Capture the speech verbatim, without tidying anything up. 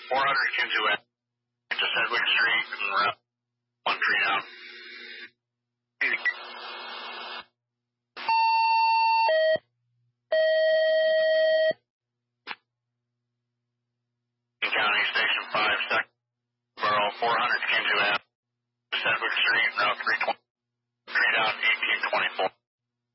four hundred Kinzu Ave to Sedgwick Street and route one three down. County Station five, Second Borough, four hundred Kinzu Ave to Sedgwick Street and route three twenty, three down eighteen twenty-four.